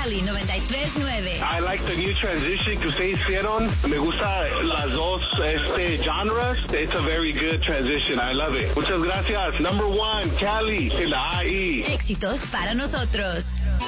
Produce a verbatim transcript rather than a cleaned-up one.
Cali noventa y tres nueve. I like the new transition que ustedes hicieron. Me gusta las dos este, genres. It's a very good transition. I love it. Muchas gracias. Number one, Cali, en la A I. Éxitos para nosotros.